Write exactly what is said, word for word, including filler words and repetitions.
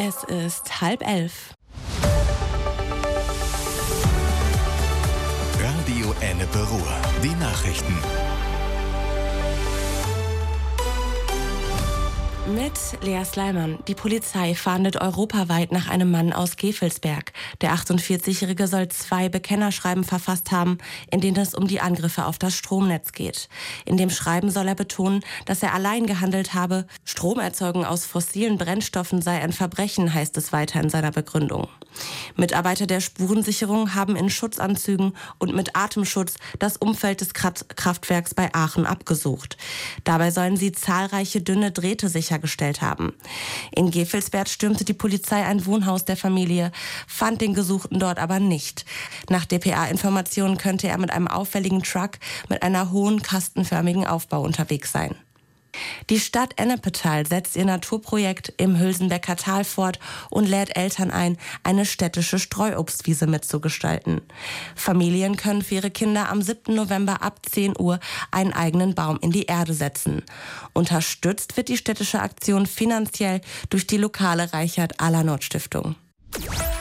Es ist halb elf. Radio Ennepe-Ruhr. Die Nachrichten. Mit Lea Sleiman. Die Polizei fahndet europaweit nach einem Mann aus Gevelsberg. Der achtundvierzigjährige soll zwei Bekennerschreiben verfasst haben, in denen es um die Angriffe auf das Stromnetz geht. In dem Schreiben soll er betonen, dass er allein gehandelt habe. Stromerzeugung aus fossilen Brennstoffen sei ein Verbrechen, heißt es weiter in seiner Begründung. Mitarbeiter der Spurensicherung haben in Schutzanzügen und mit Atemschutz das Umfeld des Kraftwerks bei Aachen abgesucht. Dabei sollen sie zahlreiche dünne Drähte sichergestellt haben. In Gevelsberg stürmte die Polizei ein Wohnhaus der Familie, fand den Gesuchten dort aber nicht. Nach D P A-Informationen könnte er mit einem auffälligen Truck mit einer hohen kastenförmigen Aufbau unterwegs sein. Die Stadt Ennepetal setzt ihr Naturprojekt im Hülsenbecker Tal fort und lädt Eltern ein, eine städtische Streuobstwiese mitzugestalten. Familien können für ihre Kinder am siebten November ab zehn Uhr einen eigenen Baum in die Erde setzen. Unterstützt wird die städtische Aktion finanziell durch die lokale Reichert-Alanot-Stiftung.